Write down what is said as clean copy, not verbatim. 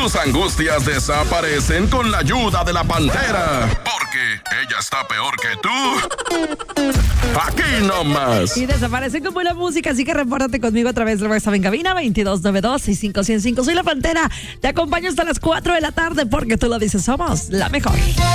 Tus angustias desaparecen con la ayuda de la Pantera. Porque ella está peor que tú. Aquí nomás. Y desaparecen con buena música, así que repórtate conmigo a través de WhatsApp en cabina 2292-65105. Soy la Pantera. Te acompaño hasta las 4 de la tarde porque tú lo dices, somos la mejor.